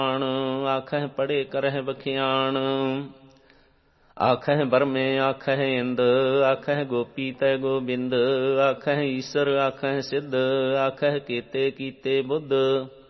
ਆਖਹਿ ਪੜੇ ਕਰਹਿ ਬਖਿਆਣ। ਆਖਹਿ ਬਰਮੇ ਆਖਹਿ ਇੰਦ ਆਖਹਿ ਗੋਪੀ ਤੈ ਗੋਬਿੰਦ। ਆਖਹਿ ਈਸਰ ਆਖਹਿ ਸਿੱਧ ਆਖਹਿ ਕੇਤੇ ਕੀਤੇ ਬੁੱਧ।